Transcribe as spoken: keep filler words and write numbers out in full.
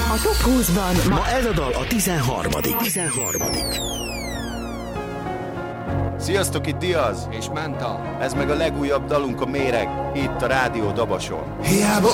A Top húszban ma, ma ez a dal a tizenharmadik. tizenharmadik. Sziasztok, itt Diaz és Menta. Ez meg a legújabb dalunk, a Méreg, itt a Rádió Dabason. Hiába